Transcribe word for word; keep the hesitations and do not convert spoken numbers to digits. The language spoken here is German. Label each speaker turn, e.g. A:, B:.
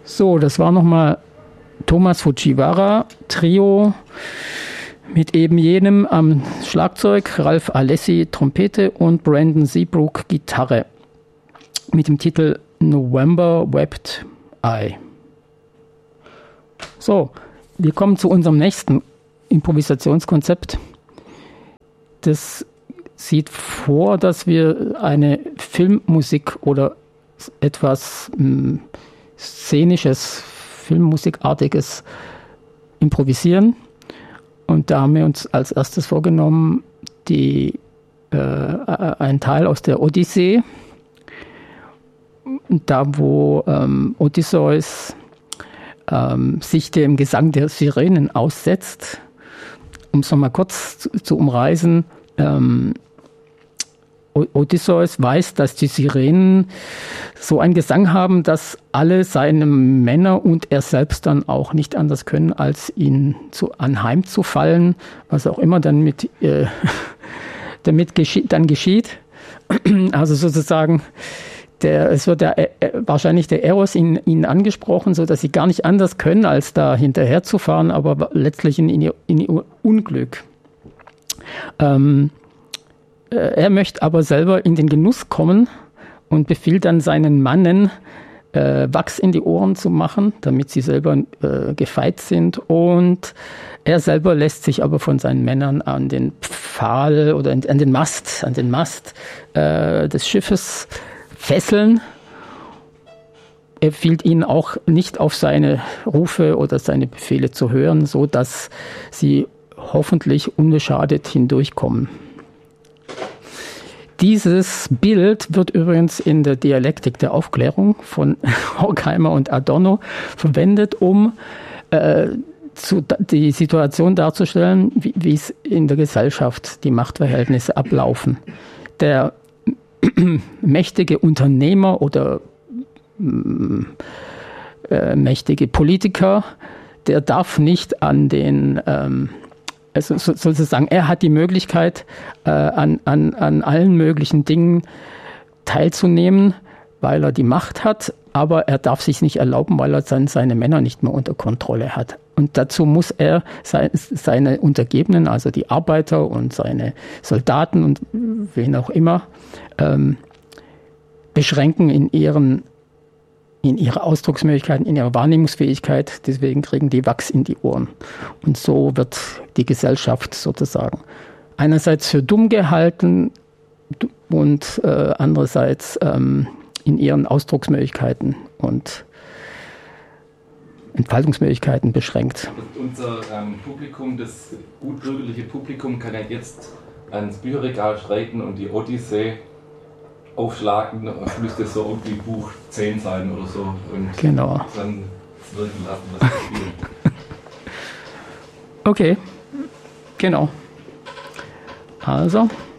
A: So, das war nochmal Thomas Fujiwara, Trio mit eben jenem am Schlagzeug, Ralph Alessi Trompete und Brandon Seabrook Gitarre mit dem Titel November Wept I. So, wir kommen zu unserem nächsten Improvisationskonzept. Das sieht vor, dass wir eine Filmmusik oder etwas mh, Szenisches, Filmmusikartiges improvisieren. Und da haben wir uns als erstes vorgenommen, die, äh, einen Teil aus der Odyssee, da wo ähm, Odysseus ähm, sich dem Gesang der Sirenen aussetzt. Um es nochmal kurz zu, zu umreißen, ähm, Odysseus weiß, dass die Sirenen so einen Gesang haben, dass alle seine Männer und er selbst dann auch nicht anders können, als ihn zu, anheimzufallen, was auch immer dann mit, äh, damit geschieht, dann geschieht. Also sozusagen, der, es wird der, äh, wahrscheinlich der Eros in ihnen angesprochen, sodass sie gar nicht anders können, als da hinterher zu fahren, aber letztlich in, in, ihr, in ihr Unglück. Ähm, Er möchte aber selber in den Genuss kommen und befiehlt dann seinen Mannen, äh, Wachs in die Ohren zu machen, damit sie selber äh, gefeit sind. Und er selber lässt sich aber von seinen Männern an den Pfahl oder an den Mast, an den Mast äh, des Schiffes fesseln. Er fiehlt ihnen auch nicht auf seine Rufe oder seine Befehle zu hören, so dass sie hoffentlich unbeschadet hindurchkommen. Dieses Bild wird übrigens in der Dialektik der Aufklärung von Horkheimer und Adorno verwendet, um äh, zu, die Situation darzustellen, wie, wie es in der Gesellschaft die Machtverhältnisse ablaufen. Der mächtige Unternehmer oder äh, mächtige Politiker, der darf nicht an den ähm, Also sozusagen, er hat die Möglichkeit, äh, an, an, an allen möglichen Dingen teilzunehmen, weil er die Macht hat, aber er darf sich nicht erlauben, weil er dann seine Männer nicht mehr unter Kontrolle hat. Und dazu muss er sein, seine Untergebenen, also die Arbeiter und seine Soldaten und wen auch immer, ähm, beschränken in ihren in ihre Ausdrucksmöglichkeiten, in ihre Wahrnehmungsfähigkeit. Deswegen kriegen die Wachs in die Ohren. Und so wird die Gesellschaft sozusagen einerseits für dumm gehalten und äh, andererseits ähm, in ihren Ausdrucksmöglichkeiten und Entfaltungsmöglichkeiten beschränkt.
B: Und unser ähm, Publikum, das gutbürgerliche Publikum, kann ja jetzt ans Bücherregal schreiten und die Odyssee aufschlagen, das müsste so irgendwie Buch zehn sein oder so und
A: genau.
B: Dann wirken lassen, was wir spielen.
A: Okay, genau. Also.